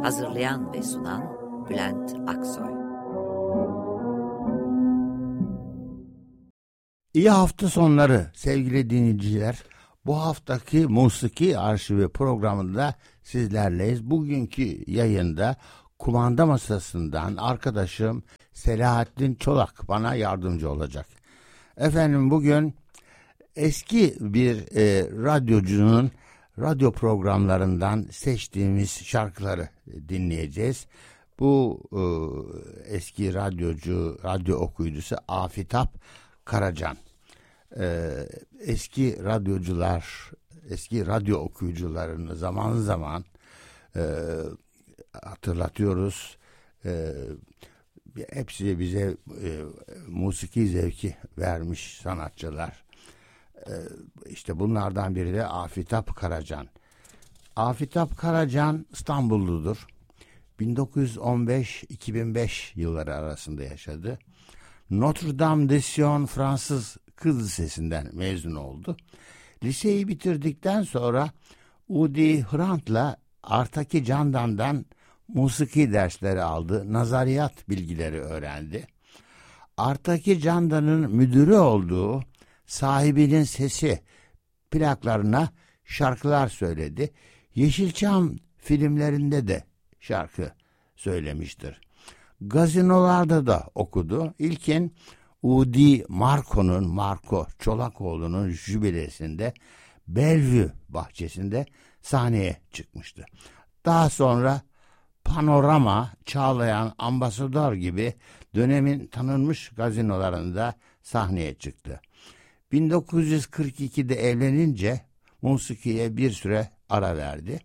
Hazırlayan ve sunan Bülent Aksoy. İyi hafta sonları sevgili dinleyiciler. Bu haftaki Musiki Arşivi programında sizlerleyiz. Bugünkü yayında kumanda masasından arkadaşım Selahattin Çolak bana yardımcı olacak. Efendim bugün eski bir radyocunun radyo programlarından seçtiğimiz şarkıları dinleyeceğiz. Bu eski radyo okuyucusu Afitap Karacan. Eski radyo okuyucularını zaman zaman hatırlatıyoruz. Hepsi bize musiki zevki vermiş sanatçılar. İşte bunlardan biri de Afitap Karacan. Afitap Karacan İstanbulludur. 1915-2005 yılları arasında yaşadı. Notre Dame de Sion Fransız Kız Lisesi'nden mezun oldu. Liseyi bitirdikten sonra Udi Hrant'la Artaki Candan'dan musiki dersleri aldı. Nazariyat bilgileri öğrendi. Artaki Candan'ın müdürü olduğu Sahibinin Sesi plaklarına şarkılar söyledi. Yeşilçam filmlerinde de şarkı söylemiştir. Gazinolarda da okudu. İlkin Marco Çolakoğlu'nun jübilesinde Bellevue bahçesinde sahneye çıkmıştı. Daha sonra Panorama, Çağlayan, Ambasador gibi dönemin tanınmış gazinolarında sahneye çıktı. 1942'de evlenince musikiye bir süre ara verdi.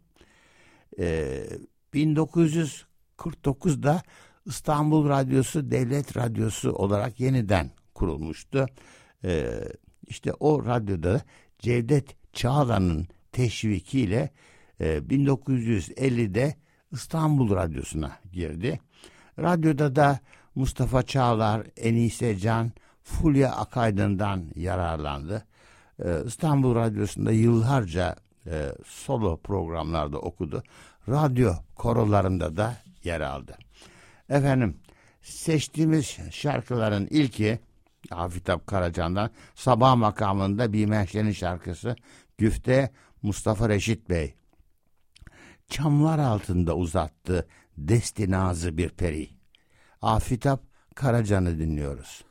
1949'da İstanbul Radyosu Devlet Radyosu olarak yeniden kurulmuştu. İşte o radyoda Cevdet Çağlan'ın teşvikiyle 1950'de İstanbul Radyosu'na girdi. Radyoda da Mustafa Çağlar, Enise Can, Fulya Akaydın'dan yararlandı. İstanbul Radyosu'nda yıllarca solo programlarda okudu. Radyo korolarında da yer aldı. Efendim seçtiğimiz şarkıların ilki Afitap Karacan'dan Sabah makamında bir Menşe'nin şarkısı. Güfte Mustafa Reşit Bey. Çamlar altında uzattı destinazı bir peri. Afitap Karacan'ı dinliyoruz.